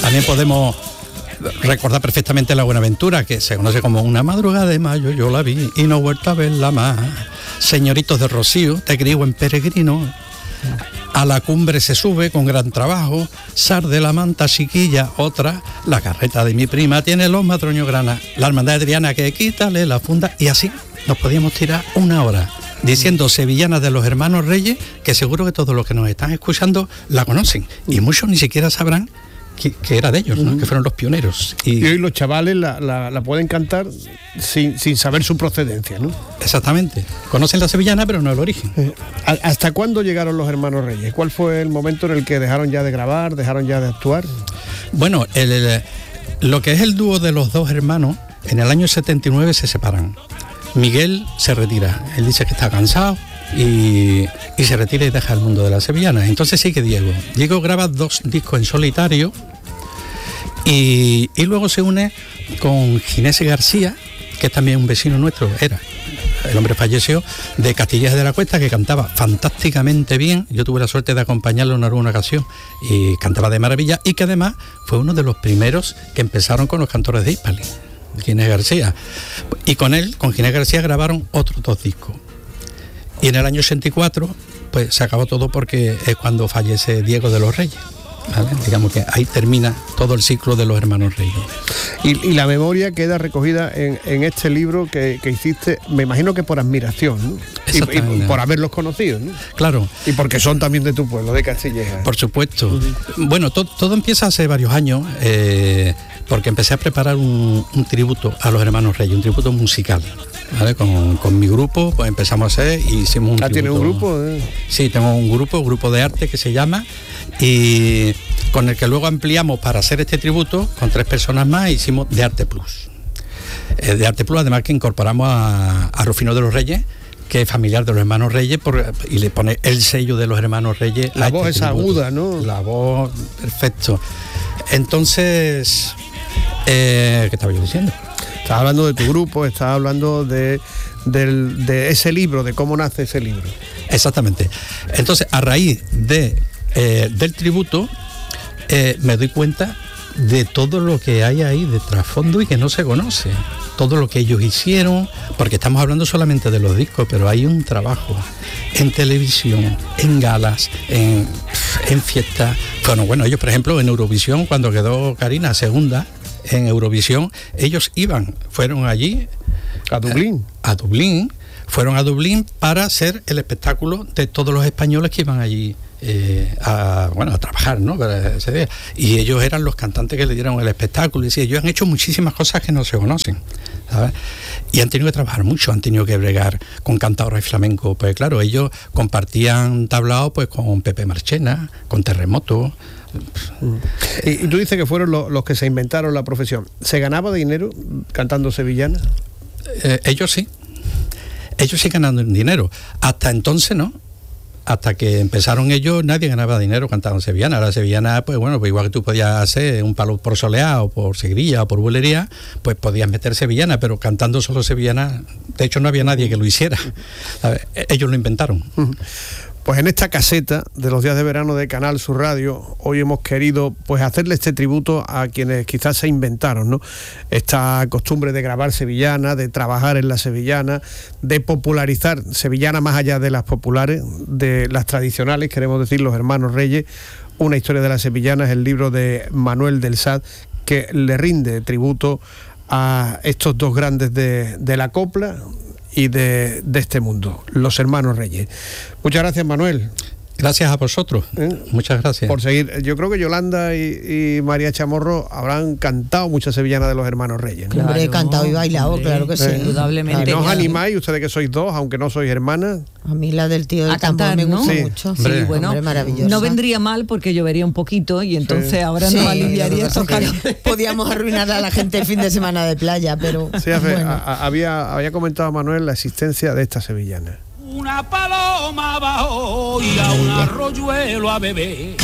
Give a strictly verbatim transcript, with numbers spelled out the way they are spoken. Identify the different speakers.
Speaker 1: También podemos recordar perfectamente la Buenaventura, que se conoce como Una madrugada de mayo, yo la vi y no he vuelto a verla más. Señoritos de Rocío, te escribo en peregrino. A la cumbre se sube con gran trabajo, Sar de la manta chiquilla, otra, la carreta de mi prima tiene los madroños grana, la hermandad de Triana que quítale la funda, y así nos podíamos tirar una hora diciendo sevillanas de los hermanos Reyes, que seguro que todos los que nos están escuchando la conocen, y muchos ni siquiera sabrán que, que era de ellos, ¿no? Que fueron los pioneros.
Speaker 2: Y, y hoy los chavales la, la, la pueden cantar sin, sin saber su procedencia, ¿no?
Speaker 1: Exactamente. Conocen la sevillana, pero no el origen.
Speaker 2: Eh, ¿Hasta cuándo llegaron los hermanos Reyes? ¿Cuál fue el momento en el que dejaron ya de grabar, dejaron ya de actuar?
Speaker 1: Bueno, el, el, lo que es el dúo de los dos hermanos, en el año setenta y nueve se separan. Miguel se retira, él dice que está cansado y, y se retira y deja el mundo de la sevillana. Entonces sigue Diego. Diego graba dos discos en solitario y, y luego se une con Ginés García, que es también un vecino nuestro, era, el hombre falleció, de Castillejas de la Cuesta, que cantaba fantásticamente bien. Yo tuve la suerte de acompañarlo en alguna ocasión y cantaba de maravilla, y que además fue uno de los primeros que empezaron con los cantores de Hispali, Ginés García, y con él, con Ginés García, grabaron otros dos discos. Y en el año ochenta y cuatro pues se acabó todo, porque es cuando fallece Diego de los Reyes, ¿vale? Digamos que ahí termina todo el ciclo de los hermanos Reyes.
Speaker 2: Y, y la memoria queda recogida en, en este libro que, que hiciste, me imagino que por admiración, ¿no? Y, y por haberlos conocido, ¿no?
Speaker 1: Claro.
Speaker 2: Y porque son también de tu pueblo, de Castillejas.
Speaker 1: Por supuesto. Uh-huh. Bueno, to, todo empieza hace varios años, eh, porque empecé a preparar un, un tributo a los hermanos Reyes, un tributo musical, ¿vale? Con, con mi grupo, pues empezamos a hacer y hicimos un
Speaker 2: ah,
Speaker 1: tributo.
Speaker 2: ¿Tienes un grupo? Eh?
Speaker 1: Sí, tengo un grupo, grupo de arte que se llama, y con el que luego ampliamos para hacer este tributo con tres personas más, hicimos De Arte Plus. Eh, de Arte Plus, además, que incorporamos a, a Rufino de los Reyes, que es familiar de los hermanos Reyes, por, y le pone el sello de los hermanos Reyes.
Speaker 2: La voz este es tributo. Aguda, ¿no?
Speaker 1: La voz, perfecto. Entonces, eh, ¿qué estaba yo diciendo?
Speaker 2: Estás hablando de tu grupo, estás hablando de, del, de ese libro, de cómo nace ese libro.
Speaker 1: Exactamente. Entonces, a raíz de, eh, del tributo, eh, me doy cuenta de todo lo que hay ahí de trasfondo y que no se conoce. Todo lo que ellos hicieron, porque estamos hablando solamente de los discos, pero hay un trabajo en televisión, en galas, en, en fiestas. Bueno, bueno, ellos, por ejemplo, en Eurovisión, cuando quedó Karina segunda en Eurovisión, ellos iban, fueron allí
Speaker 2: a Dublín,
Speaker 1: a, a Dublín, fueron a Dublín para hacer el espectáculo de todos los españoles que iban allí eh, a, bueno, a trabajar, ¿no? Para ese día. Y ellos eran los cantantes que le dieron el espectáculo, y sí, ellos han hecho muchísimas cosas que no se conocen, ¿sabes? Y han tenido que trabajar mucho, han tenido que bregar con cantadores flamencos, pues claro, ellos compartían tablao pues con Pepe Marchena, con Terremoto.
Speaker 2: Y, y tú dices que fueron los, los que se inventaron la profesión. ¿Se ganaba dinero cantando sevillana?
Speaker 1: Eh, ellos sí. Ellos sí ganando dinero. Hasta entonces no. Hasta que empezaron ellos, nadie ganaba dinero cantando sevillana. La sevillana, pues bueno, pues igual que tú podías hacer un palo por soleá o por seguirilla o por bulería, pues podías meter sevillana, pero cantando solo sevillana, de hecho no había nadie que lo hiciera. ¿Sabes? Ellos lo inventaron.
Speaker 2: Uh-huh. Pues en esta caseta de los días de verano de Canal Sur Radio, hoy hemos querido pues hacerle este tributo a quienes quizás se inventaron, ¿no? Esta costumbre de grabar sevillana, de trabajar en la sevillana, de popularizar sevillana más allá de las populares, de las tradicionales, queremos decir, los hermanos Reyes. Una historia de la sevillana es el libro de Manuel del Sad, que le rinde tributo a estos dos grandes de, de la copla y de, de este mundo, los hermanos Reyes. Muchas gracias, Manuel.
Speaker 1: Gracias a vosotros, ¿Eh? Muchas gracias.
Speaker 2: Por seguir. Yo creo que Yolanda y, y María Chamorro habrán cantado muchas sevillanas de los hermanos Reyes, ¿no?
Speaker 3: Claro, hombre, he cantado y bailado, hombre, claro que sí.
Speaker 2: Eh,
Speaker 3: Indudablemente.
Speaker 2: ¿No os animáis, ustedes que sois dos, aunque no sois hermanas?
Speaker 3: A mí la del tío del
Speaker 4: a cantar,
Speaker 3: tambor me gusta,
Speaker 4: ¿no?
Speaker 3: mucho.
Speaker 4: Sí,
Speaker 3: Sí,
Speaker 4: bueno,
Speaker 3: hombre, maravillosa.
Speaker 4: no vendría mal porque llovería un poquito y entonces sí. ahora
Speaker 3: sí,
Speaker 4: nos aliviaría estos calores.
Speaker 3: Podíamos arruinar a la gente el fin de semana de playa, pero
Speaker 2: sí, hace,
Speaker 3: bueno.
Speaker 2: a, a, había, había comentado Manuel la existencia de esta sevillana.
Speaker 5: Una paloma bajó y a un arroyuelo a beber.